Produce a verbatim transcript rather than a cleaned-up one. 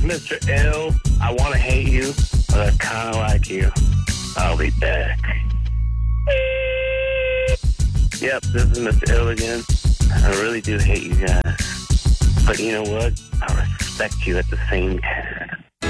Mister Ill. I want to hate you, but I kind of like you. I'll be back. Yep, this is Mister Ill again. I really do hate you guys. But you know what? I respect you at the same time.